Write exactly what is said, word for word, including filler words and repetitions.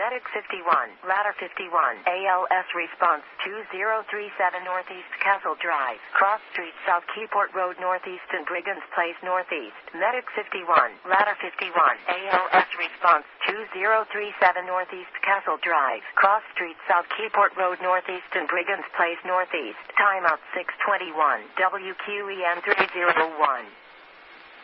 Medic fifty-one, Ladder fifty-one, A L S response two zero three seven Northeast Castle Drive, Cross Street South Keyport Road Northeast and Brigands Place Northeast. Medic fifty-one, Ladder fifty-one, A L S response two zero three seven Northeast Castle Drive, Cross Street South Keyport Road Northeast and Brigands Place Northeast. Timeout six twenty-one, W Q E N three oh one.